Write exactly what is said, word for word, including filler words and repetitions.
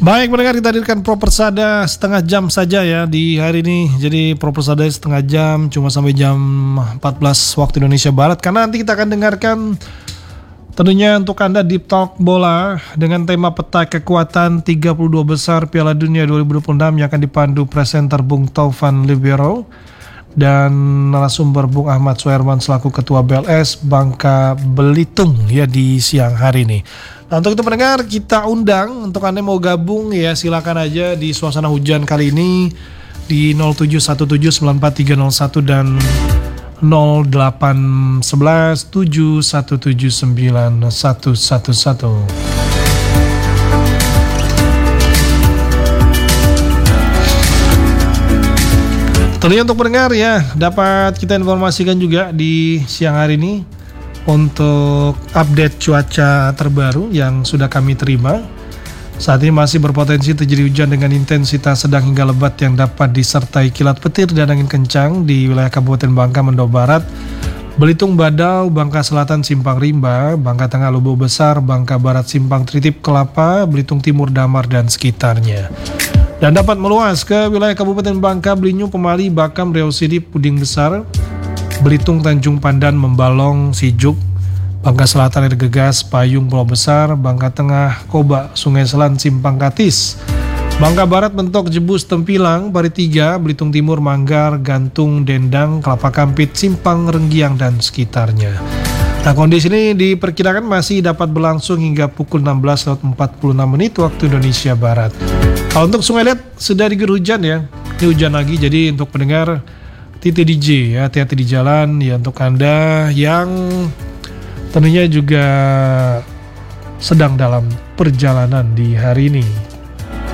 Baik, mendengar kita hadirkan Propersada setengah jam saja ya di hari ini. Jadi Propersada setengah jam cuma sampai jam empat belas waktu Indonesia Barat. Karena nanti kita akan dengarkan tentunya untuk Anda Deep Talk Bola dengan tema peta kekuatan tiga puluh dua besar Piala Dunia dua ribu dua puluh enam yang akan dipandu presenter Bung Taufan Libero dan narasumber Bung Ahmad Suherman selaku Ketua B L S Bangka Belitung ya di siang hari ini. Nah, untuk itu pendengar kita undang untuk Anda mau gabung ya silakan aja di suasana hujan kali ini di nol tujuh satu tujuh sembilan empat tiga nol satu dan nol delapan satu satu tujuh satu tujuh sembilan satu satu satu. Tentunya untuk pendengar ya dapat kita informasikan juga di siang hari ini untuk update cuaca terbaru yang sudah kami terima. Saat ini masih berpotensi terjadi hujan dengan intensitas sedang hingga lebat yang dapat disertai kilat petir dan angin kencang di wilayah Kabupaten Bangka, Mendo Barat, Belitung, Badau, Bangka Selatan, Simpang Rimba, Bangka Tengah, Lobo Besar, Bangka Barat, Simpang Tritip, Kelapa, Belitung Timur, Damar, dan sekitarnya. Dan dapat meluas ke wilayah Kabupaten Bangka, Belinyu, Pemali, Bakam, Riau Sidip, Puding Besar, Belitung, Tanjung Pandan, Membalong, Sijuk, Bangka Selatan, Air Gegas, Payung, Pulau Besar, Bangka Tengah, Koba, Sungai Selan, Simpang Katis, Bangka Barat, Mentok, Jebus, Tempilang, Paritiga, Belitung Timur, Manggar, Gantung, Dendang, Kelapa Kampit, Simpang, Renggiang, dan sekitarnya. Nah, kondisi ini diperkirakan masih dapat berlangsung hingga pukul enam belas lewat empat puluh enam menit waktu Indonesia Barat. Kalau untuk Sungai Liat sudah diguyur hujan ya, ini hujan lagi, jadi untuk pendengar Titi D J ya, hati-hati di jalan ya untuk Anda yang tentunya juga sedang dalam perjalanan di hari ini.